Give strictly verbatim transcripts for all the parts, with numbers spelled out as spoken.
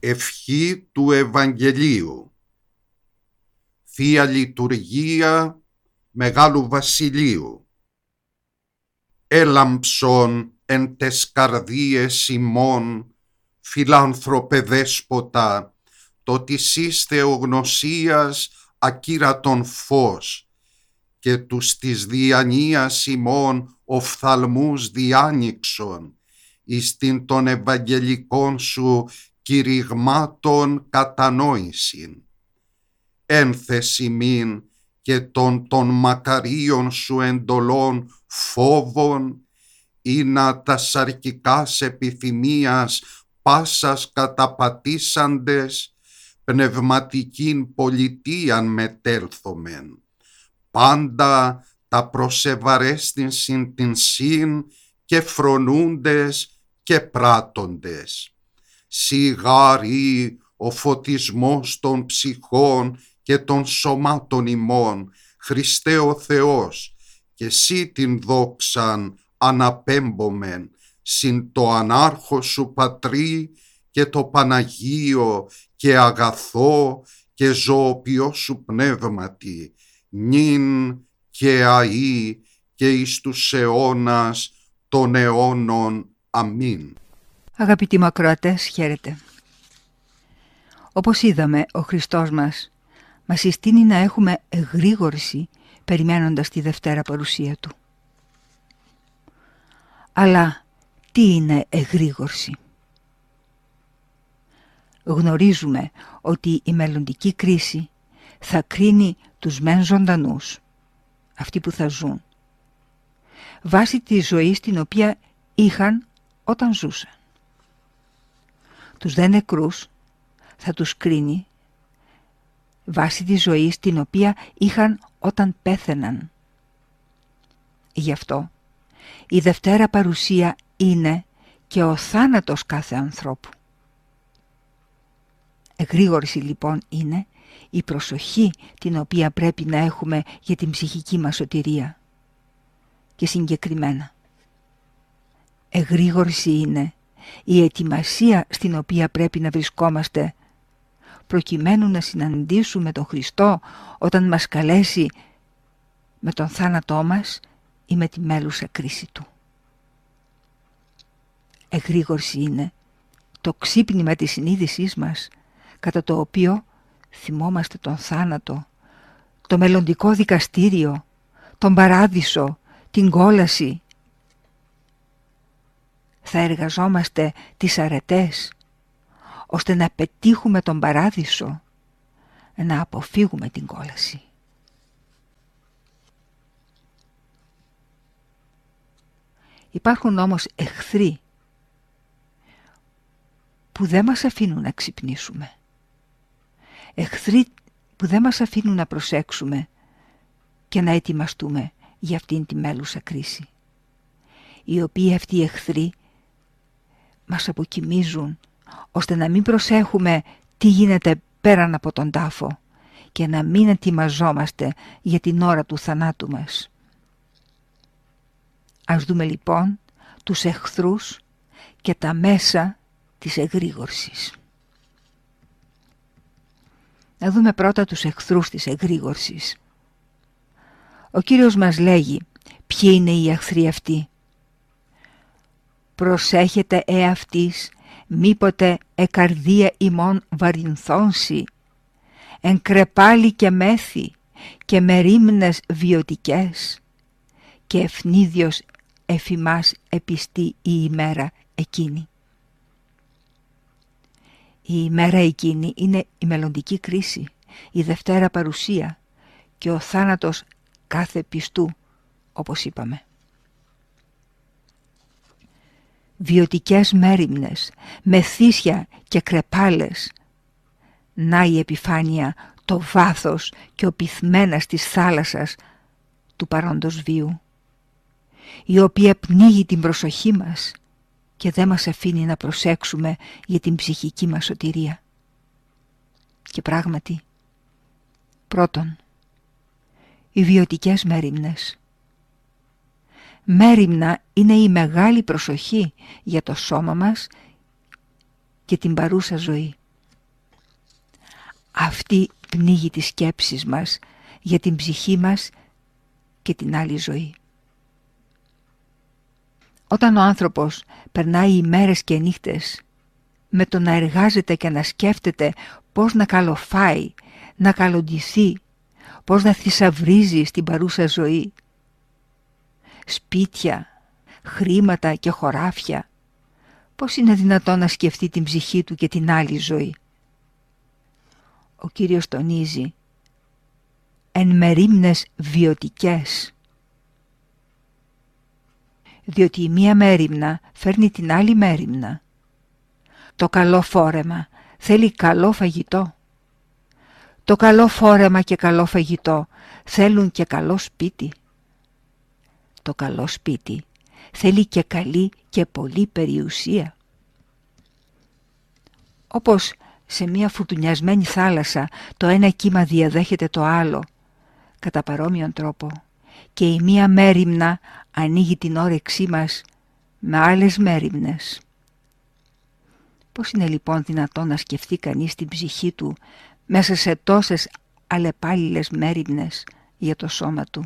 Ευχή του Ευαγγελίου. Θεία Λειτουργία Μεγάλου Βασιλείου. Έλαμψον εν τες καρδίες ημών, φιλάνθρωπε δέσποτα, το της εις θεογνωσίας ακύρατον φως, και τους της διανοίας ημών οφθαλμούς διάνοιξον, εις την των Ευαγγελικών σου κηρυγμάτων κατανόησιν. Ένθεση μην και των των μακαρίων σου εντολών φόβων, ή να τα σαρκικάς επιθυμίας πάσας καταπατήσαντες, πνευματικήν πολιτείαν μετέλθομεν, πάντα τα προσεβαρέστην την συν και φρονούντες και πράττοντες. Σιγάρι ο φωτισμός των ψυχών και των σωμάτων ημών, Χριστέ ο Θεός, και σύ την δόξαν αναπέμπομεν, συν το ανάρχο σου Πατρί και το Παναγίο και αγαθό και ζωοποιό σου πνεύματι, νυν και αΐ και εις τους αιώνας των αιώνων. Αμήν. Αγαπητοί μου ακροατές, χαίρετε. Όπως είδαμε, ο Χριστός μας μας συστήνει να έχουμε εγρήγορση περιμένοντας τη Δευτέρα παρουσία Του. Αλλά τι είναι εγρήγορση? Γνωρίζουμε ότι η μελλοντική κρίση θα κρίνει τους μεν ζωντανούς, αυτοί που θα ζουν, βάσει της ζωής την οποία είχαν όταν ζούσαν. Τους δε νεκρούς θα τους κρίνει βάσει της ζωής την οποία είχαν όταν πέθαιναν. Γι' αυτό η Δευτέρα παρουσία είναι και ο θάνατος κάθε ανθρώπου. Εγρήγορση λοιπόν είναι η προσοχή την οποία πρέπει να έχουμε για την ψυχική μας σωτηρία. Και συγκεκριμένα, εγρήγορση είναι η ετοιμασία στην οποία πρέπει να βρισκόμαστε προκειμένου να συναντήσουμε τον Χριστό όταν μας καλέσει με τον θάνατό μας ή με τη μέλουσα κρίση Του. Εγρήγορση είναι το ξύπνημα της συνείδησής μας, κατά το οποίο θυμόμαστε τον θάνατο, το μελλοντικό δικαστήριο, τον παράδεισο, την κόλαση. Θα εργαζόμαστε τις αρετές, ώστε να πετύχουμε τον παράδεισο, να αποφύγουμε την κόλαση. Υπάρχουν όμως εχθροί που δεν μας αφήνουν να ξυπνήσουμε. Εχθροί που δεν μας αφήνουν να προσέξουμε και να ετοιμαστούμε για αυτήν τη μέλουσα κρίση. Οι οποίοι αυτοί οι εχθροί μας αποκοιμίζουν ώστε να μην προσέχουμε τι γίνεται πέραν από τον τάφο και να μην ετοιμαζόμαστε για την ώρα του θανάτου μας. Ας δούμε λοιπόν τους εχθρούς και τα μέσα της εγρήγορσης. Να δούμε πρώτα τους εχθρούς της εγρήγορσης. Ο Κύριος μας λέγει ποιοι είναι οι εχθροί αυτοί. Προσέχετε εαυτής, μήποτε εκαρδία ημών βαρυνθώνσει, εν κρεπάλι και μέθη και με ρήμνες βιωτικές, και ευνίδιος εφημάς επιστεί η ημέρα εκείνη. Η ημέρα εκείνη είναι η μελλοντική κρίση, η Δευτέρα παρουσία και ο θάνατος κάθε πιστού, όπως είπαμε. Βιωτικές μέριμνες, μεθύσια και κρεπάλες, να η επιφάνεια, το βάθος και ο πυθμένας της θάλασσας του παρόντος βίου, η οποία πνίγει την προσοχή μας και δεν μας αφήνει να προσέξουμε για την ψυχική μας σωτηρία. Και πράγματι, πρώτον, οι βιωτικές μέριμνες. Μέριμνα είναι η μεγάλη προσοχή για το σώμα μας και την παρούσα ζωή. Αυτή πνίγει τις σκέψεις μας για την ψυχή μας και την άλλη ζωή. Όταν ο άνθρωπος περνάει ημέρες και νύχτες με το να εργάζεται και να σκέφτεται πώς να καλοφάει, να καλοντηθεί, πώς να θησαυρίζει στην παρούσα ζωή, σπίτια, χρήματα και χωράφια, πώς είναι δυνατόν να σκεφτεί την ψυχή του και την άλλη ζωή? Ο Κύριος τονίζει εν μερίμνες βιωτικές, διότι η μία μέριμνα φέρνει την άλλη μέριμνα. Το καλό φόρεμα θέλει καλό φαγητό. Το καλό φόρεμα και καλό φαγητό θέλουν και καλό σπίτι. Το καλό σπίτι θέλει και καλή και πολύ περιουσία. Όπως σε μια φουρτουνιασμένη θάλασσα το ένα κύμα διαδέχεται το άλλο, κατά παρόμοιον τρόπο και η μία μέριμνα ανοίγει την όρεξή μας με άλλες μέριμνες. Πώς είναι λοιπόν δυνατόν να σκεφτεί κανείς την ψυχή του μέσα σε τόσες αλλεπάλληλες μέριμνες για το σώμα του?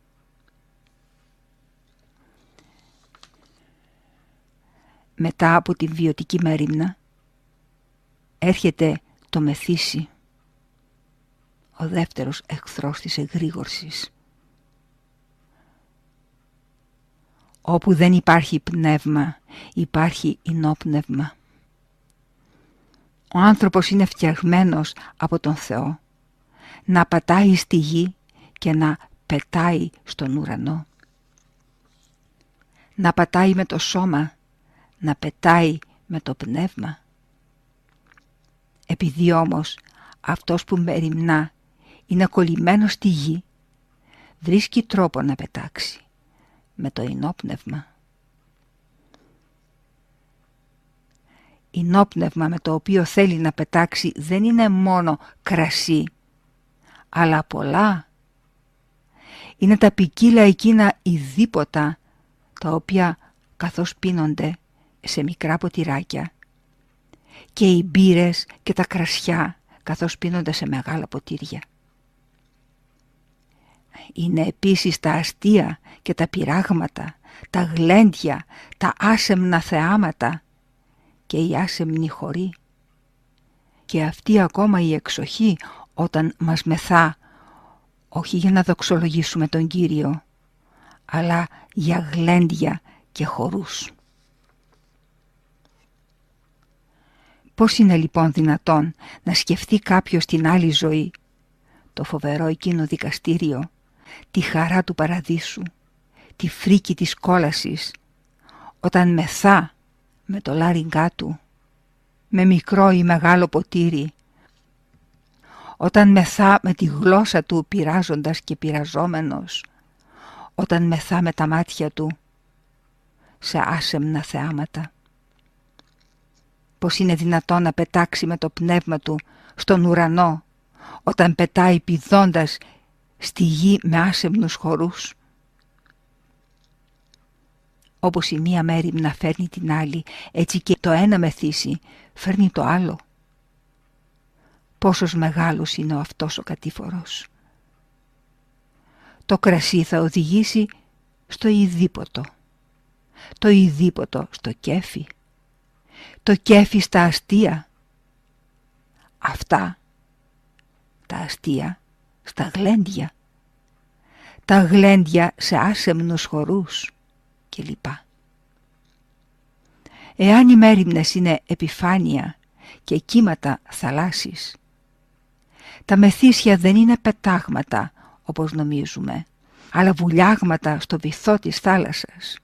Μετά από την βιωτική μέριμνα έρχεται το μεθύσι, ο δεύτερος εχθρός της εγρήγορσης. Όπου δεν υπάρχει πνεύμα, υπάρχει ινόπνευμα. Ο άνθρωπος είναι φτιαγμένος από τον Θεό να πατάει στη γη και να πετάει στον ουρανό. Να πατάει με το σώμα, να πετάει με το πνεύμα. Επειδή όμως αυτός που μεριμνά είναι κολλημένος στη γη, βρίσκει τρόπο να πετάξει με το ινόπνευμα. Ινόπνευμα με το οποίο θέλει να πετάξει δεν είναι μόνο κρασί, αλλά πολλά. Είναι τα ποικίλα εκείνα ειδήποτα τα οποία καθώς πίνονται σε μικρά ποτηράκια και οι μπύρες και τα κρασιά καθώς πίνονται σε μεγάλα ποτήρια. Είναι επίσης τα αστεία και τα πειράγματα, τα γλέντια, τα άσεμνα θεάματα και οι άσεμνοι χωροί. Και αυτή ακόμα η εξοχή όταν μας μεθά, όχι για να δοξολογήσουμε τον Κύριο, αλλά για γλέντια και χορούς. Πώς είναι λοιπόν δυνατόν να σκεφτεί κάποιος την άλλη ζωή, το φοβερό εκείνο δικαστήριο, τη χαρά του παραδείσου, τη φρίκη της κόλασης, όταν μεθά με το λάριγκά του, με μικρό ή μεγάλο ποτήρι, όταν μεθά με τη γλώσσα του πειράζοντας και πειραζόμενος, όταν μεθά με τα μάτια του σε άσεμνα θεάματα. Πώς είναι δυνατόν να πετάξει με το πνεύμα του στον ουρανό, όταν πετάει πηδώντας στη γη με άσεμνους χορούς? Όπως η μία μέριμνα φέρνει την άλλη, έτσι και το ένα μεθύσι φέρνει το άλλο. Πόσος μεγάλος είναι ο αυτός ο κατήφορος. Το κρασί θα οδηγήσει στο ειδίποτο, το ειδίποτο στο κέφι, το κέφι στα αστεία, αυτά τα αστεία στα γλέντια, τα γλέντια σε άσεμνους χορούς κλπ. Εάν οι μέριμνες είναι επιφάνεια και κύματα θαλάσσης, τα μεθύσια δεν είναι πετάγματα όπως νομίζουμε, αλλά βουλιάγματα στο βυθό της θάλασσας.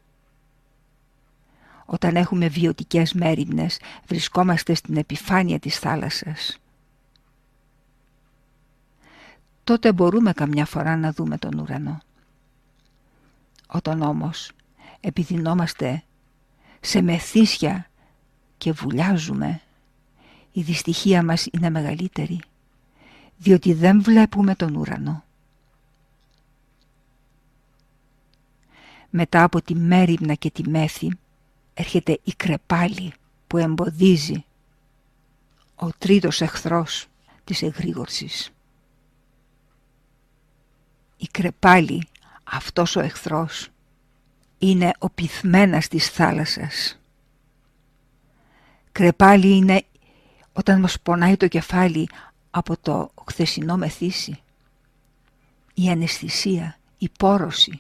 Όταν έχουμε βιωτικές μέριμνες, βρισκόμαστε στην επιφάνεια της θάλασσας. Τότε μπορούμε καμιά φορά να δούμε τον ουρανό. Όταν όμως επιδεινόμαστε σε μεθύσια και βουλιάζουμε, η δυστυχία μας είναι μεγαλύτερη, διότι δεν βλέπουμε τον ουρανό. Μετά από τη μέριμνα και τη μέθη έρχεται η κρεπάλη που εμποδίζει, ο τρίτος εχθρός της εγρήγορσης. Η κρεπάλη, αυτός ο εχθρός, είναι ο πυθμένας της θάλασσας. Κρεπάλη είναι όταν μας πονάει το κεφάλι από το χθεσινό μεθύσι, η αναισθησία, η πόρωση.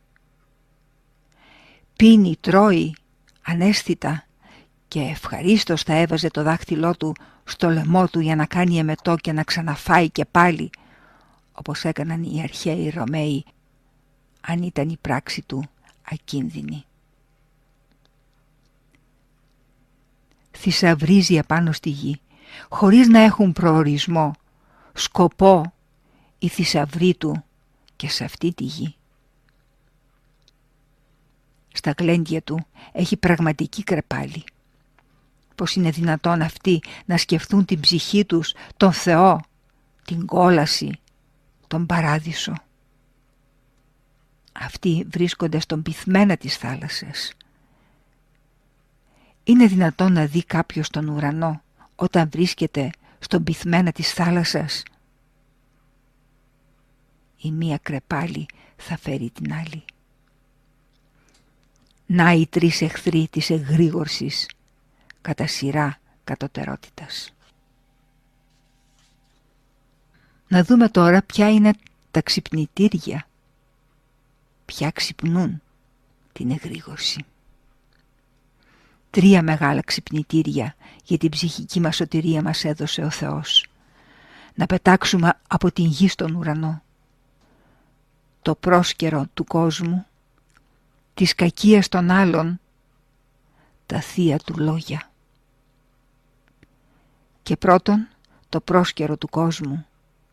Πίνει, τρώει, αναίσθητα και ευχαρίστως θα έβαζε το δάχτυλό του στο λαιμό του για να κάνει εμετό και να ξαναφάει και πάλι, όπως έκαναν οι αρχαίοι Ρωμαίοι, αν ήταν η πράξη του ακίνδυνη. Θησαυρίζει επάνω στη γη, χωρίς να έχουν προορισμό, σκοπό η θησαυρή του και σε αυτή τη γη. Στα γλέντια του έχει πραγματική κρεπάλη. Πώς είναι δυνατόν αυτοί να σκεφτούν την ψυχή τους, τον Θεό, την κόλαση, τον παράδεισο. Αυτοί βρίσκονται στον πυθμένα της θάλασσας. Είναι δυνατόν να δει κάποιος τον ουρανό όταν βρίσκεται στον πυθμένα της θάλασσας? Η μία κρεπάλη θα φέρει την άλλη. Να οι τρεις εχθροί της εγρήγορσης κατά σειρά κατωτερότητας. Να δούμε τώρα ποια είναι τα ξυπνητήρια, ποια ξυπνούν την εγρήγορση. Τρία μεγάλα ξυπνητήρια για την ψυχική μας σωτηρία μας έδωσε ο Θεός. Να πετάξουμε από την γη στον ουρανό το πρόσκαιρο του κόσμου, της κακίας των άλλων, τα θεία του λόγια. Και πρώτον, το πρόσκαιρο του κόσμου.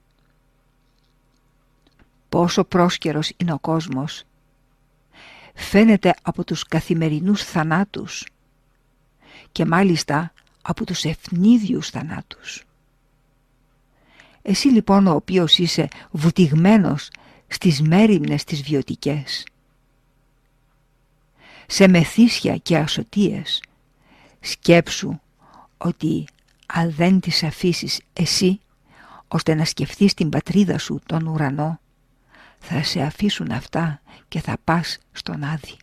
Πόσο πρόσκαιρος είναι ο κόσμος φαίνεται από τους καθημερινούς θανάτους και μάλιστα από τους ευνίδιους θανάτους. Εσύ λοιπόν, ο οποίος είσαι βουτυγμένος στις μέριμνες τις βιωτικές, σε μεθύσια και ασωτίες, σκέψου ότι αν δεν τις αφήσεις εσύ ώστε να σκεφτείς την πατρίδα σου, τον ουρανό, θα σε αφήσουν αυτά και θα πας στον Άδη.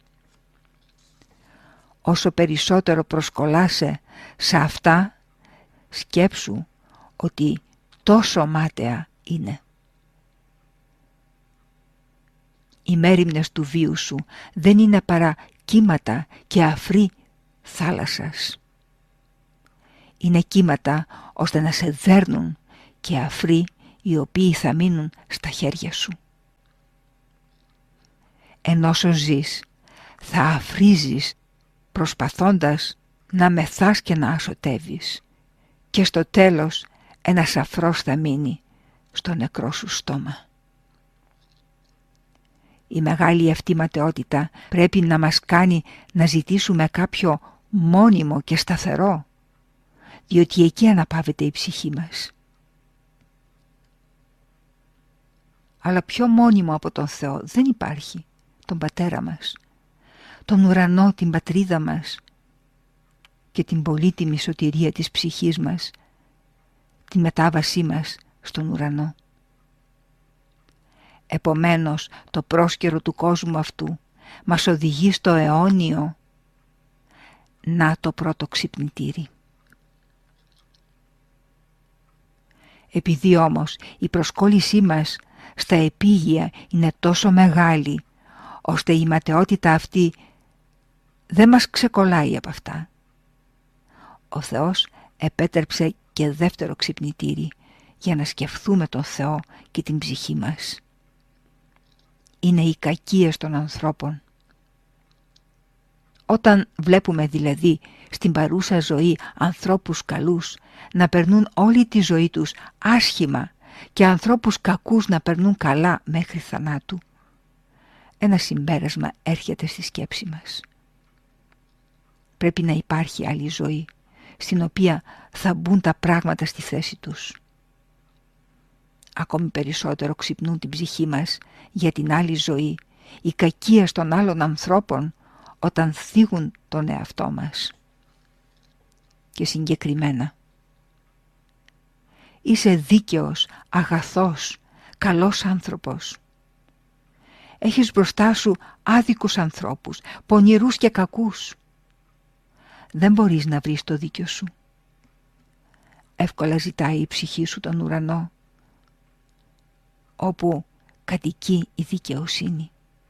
Όσο περισσότερο προσκολάσαι σε αυτά, σκέψου ότι τόσο μάταια είναι. Οι μέριμνες του βίου σου δεν είναι παρά κύματα και αφροί θάλασσας. Είναι κύματα ώστε να σε δέρνουν και αφροί οι οποίοι θα μείνουν στα χέρια σου. Ενώσο ζεις, θα αφρίζεις προσπαθώντας να μεθάς και να ασωτεύεις και στο τέλος ένας αφρός θα μείνει στο νεκρό σου στόμα. Η μεγάλη αυτή ματαιότητα πρέπει να μας κάνει να ζητήσουμε κάποιο μόνιμο και σταθερό, διότι εκεί αναπαύεται η ψυχή μας. Αλλά πιο μόνιμο από τον Θεό δεν υπάρχει, τον Πατέρα μας, τον ουρανό, την πατρίδα μας και την πολύτιμη σωτηρία της ψυχής μας, τη μετάβασή μας στον ουρανό. Επομένως, το πρόσκαιρο του κόσμου αυτού μας οδηγεί στο αιώνιο. Να το πρώτο ξυπνητήρι. Επειδή όμως η προσκόλλησή μας στα επίγεια είναι τόσο μεγάλη, ώστε η ματαιότητα αυτή δεν μας ξεκολλάει από αυτά, ο Θεός επέτρεψε και δεύτερο ξυπνητήρι για να σκεφτούμε τον Θεό και την ψυχή μας. Είναι οι κακίες των ανθρώπων. Όταν βλέπουμε δηλαδή στην παρούσα ζωή ανθρώπους καλούς να περνούν όλη τη ζωή τους άσχημα και ανθρώπους κακούς να περνούν καλά μέχρι θανάτου, ένα συμπέρασμα έρχεται στη σκέψη μας. Πρέπει να υπάρχει άλλη ζωή, στην οποία θα μπουν τα πράγματα στη θέση τους. Ακόμη περισσότερο ξυπνούν την ψυχή μας για την άλλη ζωή, οι κακίες των άλλων ανθρώπων όταν θίγουν τον εαυτό μας. Και συγκεκριμένα, Είσαι δίκαιος, αγαθός, καλός άνθρωπος. Έχεις μπροστά σου άδικους ανθρώπους, πονηρούς και κακούς. Δεν μπορείς να βρεις το δίκιο σου. Εύκολα ζητάει η ψυχή σου τον ουρανό, όπου κατοικεί η δικαιοσύνη.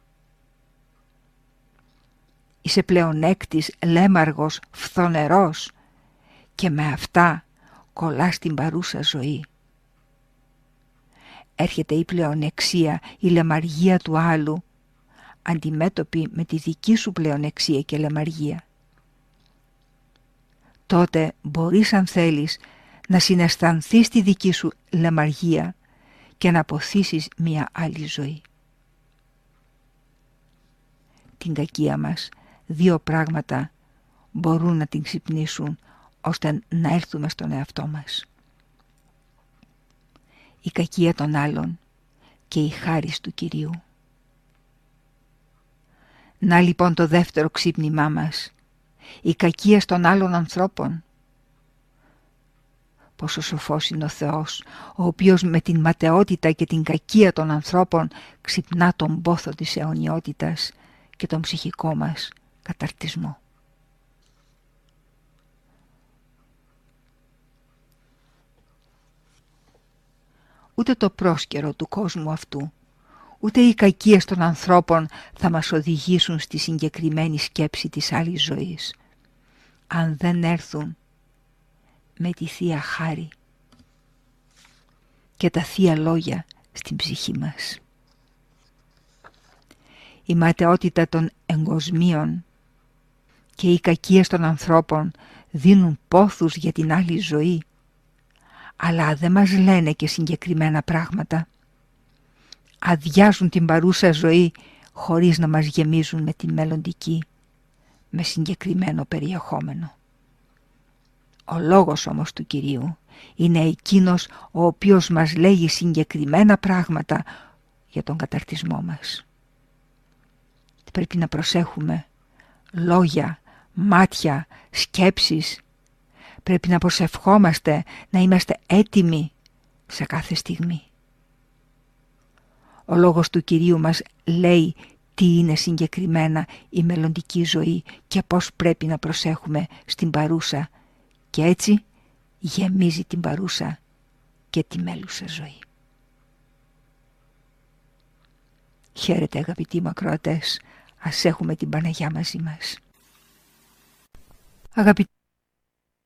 Είσαι πλεονέκτης, λέμαργος, φθονερός και με αυτά κολλάς την παρούσα ζωή. Έρχεται η πλεονεξία, η λεμαργία του άλλου, αντιμέτωπη με τη δική σου πλεονεξία και λεμαργία. Τότε μπορείς, αν θέλεις, να συναισθανθείς τη δική σου λεμαργία και να αποθήσεις μια άλλη ζωή. Την κακία μας δύο πράγματα μπορούν να την ξυπνήσουν ώστε να έρθουμε στον εαυτό μας. Η κακία των άλλων και η χάρις του Κυρίου. Να λοιπόν το δεύτερο ξύπνημά μας, η κακία των άλλων ανθρώπων. Πόσο σοφός είναι ο Θεός, ο οποίος με την ματαιότητα και την κακία των ανθρώπων ξυπνά τον πόθο της αιωνιότητας και τον ψυχικό μας καταρτισμό. Ούτε το πρόσκαιρο του κόσμου αυτού, ούτε οι κακίες των ανθρώπων θα μας οδηγήσουν στη συγκεκριμένη σκέψη της άλλης ζωής, αν δεν έρθουν με τη Θεία Χάρη και τα Θεία Λόγια στην ψυχή μας. Η ματαιότητα των εγκοσμίων και οι κακίες των ανθρώπων δίνουν πόθους για την άλλη ζωή, αλλά δεν μας λένε και συγκεκριμένα πράγματα. Αδειάζουν την παρούσα ζωή χωρίς να μας γεμίζουν με τη μελλοντική, με συγκεκριμένο περιεχόμενο. Ο λόγος όμως του Κυρίου είναι εκείνος ο οποίος μας λέγει συγκεκριμένα πράγματα για τον καταρτισμό μας. Πρέπει να προσέχουμε λόγια, μάτια, σκέψεις. Πρέπει να προσευχόμαστε, να είμαστε έτοιμοι σε κάθε στιγμή. Ο λόγος του Κυρίου μας λέει τι είναι συγκεκριμένα η μελλοντική ζωή και πώς πρέπει να προσέχουμε στην παρούσα, και έτσι γεμίζει την παρούσα και τη μέλουσα ζωή. Χαίρετε αγαπητοί μου ακροατές, ας έχουμε την Παναγιά μαζί μας. Αγαπητοί